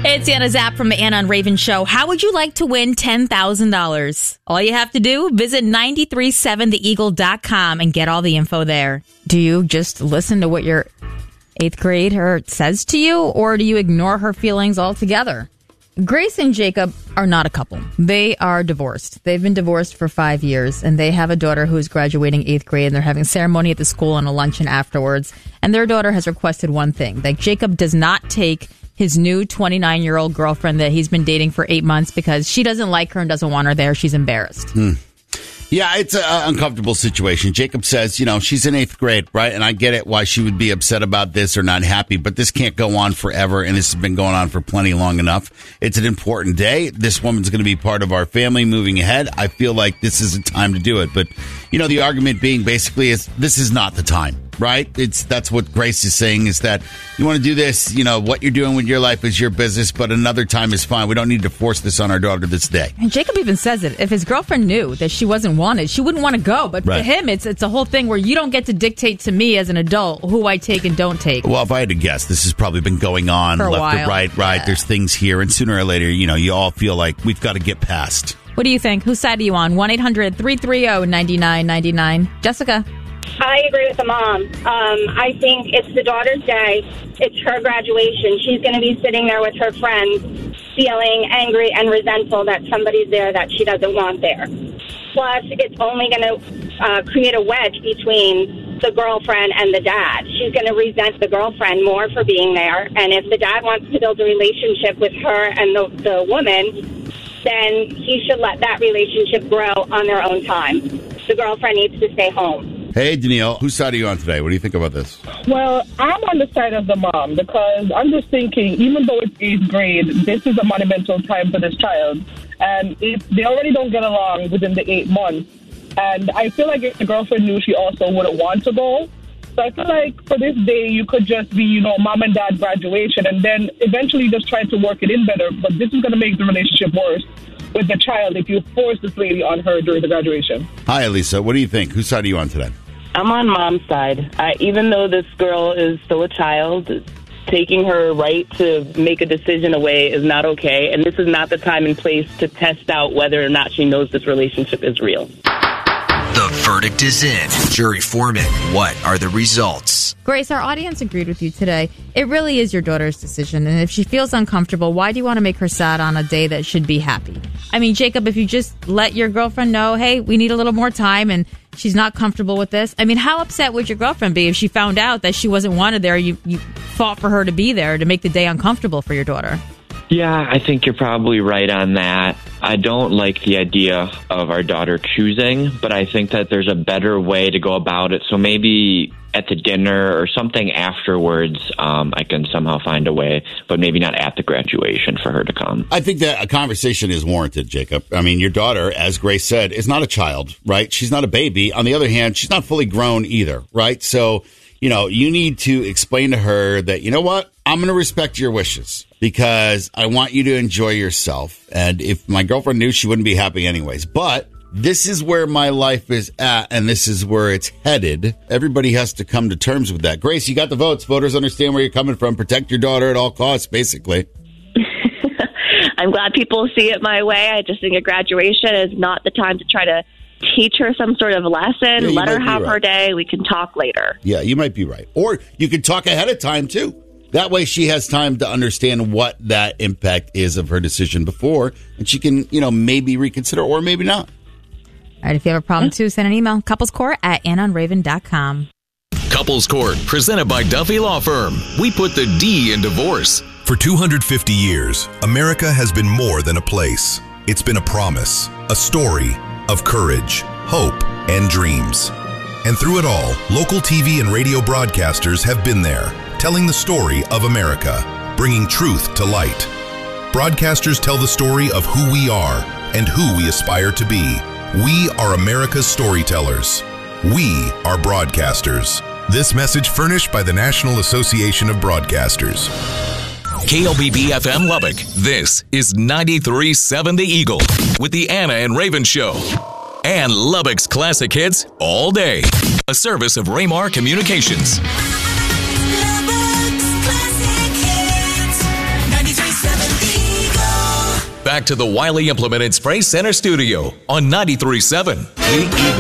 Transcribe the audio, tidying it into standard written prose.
It's Anna Zapp from the Anna and Raven Show. How would you like to win $10,000? All you have to do, visit 937theeagle.com and get all the info there. Do you just listen to what your 8th grader says to you, or do you ignore her feelings altogether? Grace and Jacob are not a couple. They are divorced. They've been divorced for 5 years, and they have a daughter who is graduating 8th grade, and they're having a ceremony at the school and a luncheon afterwards. And their daughter has requested one thing, that Jacob does not take his new 29-year-old girlfriend that he's been dating for 8 months because she doesn't like her and doesn't want her there. She's embarrassed. Yeah, it's an uncomfortable situation. Jacob says, she's in 8th grade, right? And I get it why she would be upset about this or not happy, but this can't go on forever, and this has been going on for plenty long enough. It's an important day. This woman's going to be part of our family moving ahead. I feel like this is a time to do it. But, the argument being basically is this is not the time, right? That's what Grace is saying, is that you want to do this, what you're doing with your life is your business, but another time is fine. We don't need to force this on our daughter this day. And Jacob even says it. If his girlfriend knew that she wasn't wanted, she wouldn't want to go. But for him, it's a whole thing where you don't get to dictate to me as an adult who I take and don't take. Well, if I had to guess, this has probably been going on for a left while. to right. Yeah. There's things here, and sooner or later, you all feel like we've got to get past. What do you think? Whose side are you on? 1-800-330-9999. Jessica? I agree with the mom. I think it's the daughter's day. It's her graduation. She's going to be sitting there with her friends feeling angry and resentful that somebody's there that she doesn't want there. Plus, it's only going to create a wedge between the girlfriend and the dad. She's going to resent the girlfriend more for being there. And if the dad wants to build a relationship with her and the woman, then he should let that relationship grow on their own time. The girlfriend needs to stay home. Hey, Danielle, whose side are you on today? What do you think about this? Well, I'm on the side of the mom because I'm just thinking, even though it's 8th grade, this is a monumental time for this child. And if they already don't get along within the 8 months, and I feel like if the girlfriend knew, she also wouldn't want to go. So I feel like for this day, you could just be, mom and dad graduation, and then eventually just try to work it in better. But this is going to make the relationship worse with the child if you force this lady on her during the graduation. Hi, Elisa. What do you think? Whose side are you on today? I'm on mom's side. Even though this girl is still a child, taking her right to make a decision away is not okay. And this is not the time and place to test out whether or not she knows this relationship is real. The verdict is in. Jury foreman, what are the results? Grace, our audience agreed with you today. It really is your daughter's decision. And if she feels uncomfortable, why do you want to make her sad on a day that should be happy? I mean, Jacob, if you just let your girlfriend know, hey, we need a little more time and she's not comfortable with this. I mean, how upset would your girlfriend be if she found out that she wasn't wanted there? You fought for her to be there to make the day uncomfortable for your daughter. Yeah, I think you're probably right on that. I don't like the idea of our daughter choosing, but I think that there's a better way to go about it. So maybe at the dinner or something afterwards, I can somehow find a way, but maybe not at the graduation for her to come. I think that a conversation is warranted, Jacob. I mean, your daughter, as Grace said, is not a child, right? She's not a baby. On the other hand, she's not fully grown either, right? So, you need to explain to her that, you know what? I'm going to respect your wishes because I want you to enjoy yourself. And if my girlfriend knew, she wouldn't be happy anyways. But this is where my life is at, and this is where it's headed. Everybody has to come to terms with that. Grace, you got the votes. Voters understand where you're coming from. Protect your daughter at all costs, basically. I'm glad people see it my way. I just think a graduation is not the time to try to teach her some sort of lesson. Yeah, let her have her day. We can talk later. Yeah, you might be right. Or you could talk ahead of time, too. That way she has time to understand what that impact is of her decision before, and she can, maybe reconsider or maybe not. All right, if you have a problem, too, send an email. couplescourt@AnnaandRaven.com. Couples Court, presented by Duffy Law Firm. We put the D in divorce. For 250 years, America has been more than a place. It's been a promise, a story of courage, hope, and dreams. And through it all, local TV and radio broadcasters have been there, telling the story of America, bringing truth to light. Broadcasters tell the story of who we are and who we aspire to be. We are America's storytellers. We are broadcasters. This message furnished by the National Association of Broadcasters. KLBB-FM Lubbock. This is 93.7 The Eagle with the Anna and Raven Show. And Lubbock's classic hits all day. A service of Raymar Communications. Lubbock's classic hits. 93.7 The Back to the Wiley Implement and Spray Center studio on 93.7 The Eagle.